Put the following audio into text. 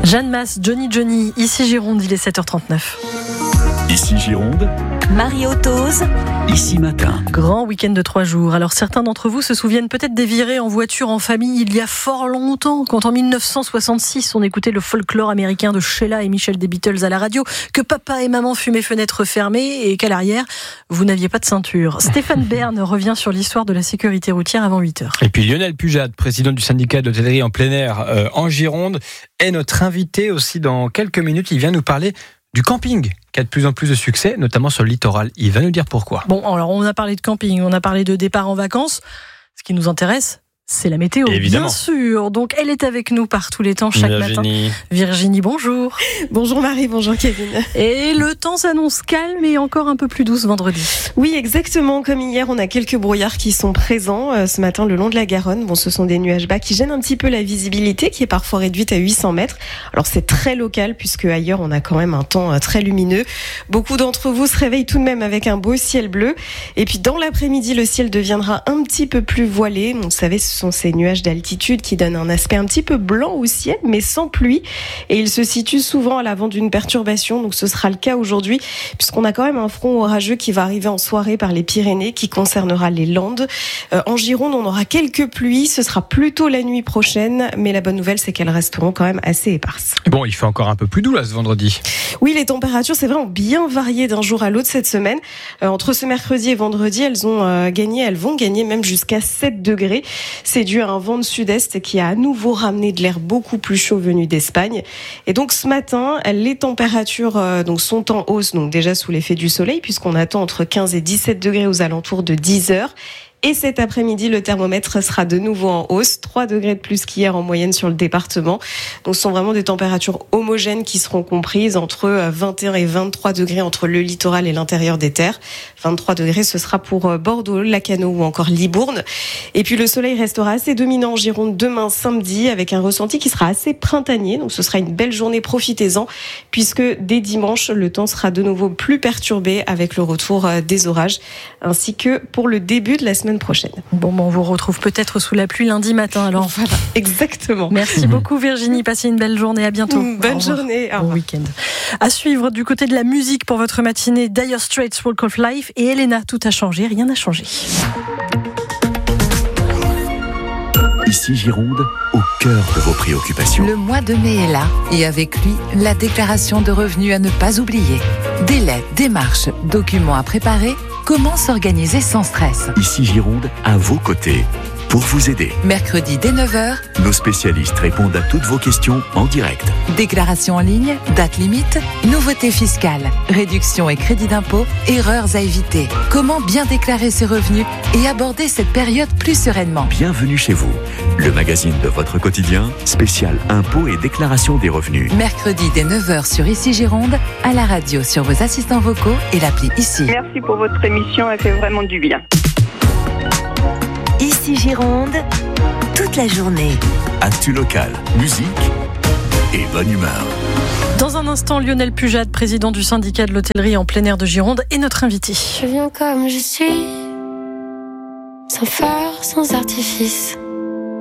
Jeanne Masse, Johnny, ici Gironde, il est 7h39. Ici Gironde, Mario Tose, ici matin. Grand week-end de 3 jours. Alors certains d'entre vous se souviennent peut-être des virées en voiture en famille il y a fort longtemps, quand en 1966 on écoutait le folklore américain de Sheila et Michel des Beatles à la radio, que papa et maman fumaient fenêtres fermées et qu'à l'arrière vous n'aviez pas de ceinture. Stéphane Bern revient sur l'histoire de la sécurité routière avant 8h. Et puis Lionel Pujade, président du syndicat de l'hôtellerie en plein air en Gironde, est notre invité aussi dans quelques minutes. Il vient nous parler du camping, qui a de plus en plus de succès, notamment sur le littoral. Il va nous dire pourquoi. Bon, alors on a parlé de camping, on a parlé de départ en vacances. Ce qui nous intéresse, c'est la météo, évidemment. Bien sûr. Donc elle est avec nous par tous les temps, chaque matin. Virginie, bonjour. Bonjour Marie, bonjour Kevin. Et le temps s'annonce calme et encore un peu plus douce vendredi. Oui, exactement. Comme hier, on a quelques brouillards qui sont présents ce matin le long de la Garonne. Bon, ce sont des nuages bas qui gênent un petit peu la visibilité, qui est parfois réduite à 800 mètres. Alors c'est très local, puisque ailleurs on a quand même un temps très lumineux. Beaucoup d'entre vous se réveillent tout de même avec un beau ciel bleu. Et puis dans l'après-midi, le ciel deviendra un petit peu plus voilé. Vous savez, ce sont ces nuages d'altitude qui donnent un aspect un petit peu blanc au ciel, mais sans pluie. Et ils se situent souvent à l'avant d'une perturbation. Donc ce sera le cas aujourd'hui, puisqu'on a quand même un front orageux qui va arriver en soirée par les Pyrénées, qui concernera les Landes. En Gironde, on aura quelques pluies. Ce sera plutôt la nuit prochaine. Mais la bonne nouvelle, c'est qu'elles resteront quand même assez éparses. Bon, il fait encore un peu plus doux là ce vendredi. Oui, les températures, c'est vrai, ont bien varié d'un jour à l'autre cette semaine. Entre ce mercredi et vendredi, elles vont gagner même jusqu'à 7 degrés. C'est dû à un vent de sud-est qui a à nouveau ramené de l'air beaucoup plus chaud venu d'Espagne. Et donc ce matin, les températures sont en hausse, donc déjà sous l'effet du soleil, puisqu'on attend entre 15 et 17 degrés aux alentours de 10 heures. Et cet après-midi, le thermomètre sera de nouveau en hausse, 3 degrés de plus qu'hier en moyenne sur le département. Donc ce sont vraiment des températures homogènes qui seront comprises entre 21 et 23 degrés entre le littoral et l'intérieur des terres. 23 degrés, ce sera pour Bordeaux, Lacanau ou encore Libourne. Et puis le soleil restera assez dominant en Gironde demain samedi, avec un ressenti qui sera assez printanier. Donc ce sera une belle journée, profitez-en, puisque dès dimanche, le temps sera de nouveau plus perturbé avec le retour des orages, ainsi que pour le début de la semaine prochaine. Bon, on vous retrouve peut-être sous la pluie lundi matin alors. Voilà, exactement. Merci beaucoup Virginie, passez une belle journée, à bientôt. Bonne journée. Bon week-end. À suivre du côté de la musique pour votre matinée, Dire Straits, Walk of Life et Elena, tout a changé, rien n'a changé. Ici Gironde, au cœur de vos préoccupations. le mois de mai est là et avec lui, la déclaration de revenus à ne pas oublier. Délais, démarches, documents à préparer, comment s'organiser sans stress. Ici Gironde, à vos côtés, pour vous aider. Mercredi dès 9h, Nos spécialistes répondent à toutes vos questions en direct. déclaration en ligne, date limite, nouveautés fiscales, réduction et crédit d'impôt, erreurs à éviter. Comment bien déclarer ses revenus et aborder cette période plus sereinement. Bienvenue chez vous, le magazine de votre quotidien, spécial impôts et déclaration des revenus. Mercredi dès 9h sur Ici Gironde, à la radio sur vos assistants vocaux et l'appli Ici. Merci pour votre émission, elle fait vraiment du bien. Ici Gironde, toute la journée. Actu local, musique et bonne humeur. Dans un instant, Lionel Pujade, président du syndicat de l'hôtellerie en plein air de Gironde, est notre invité. Je viens comme je suis, sans phare, sans artifice.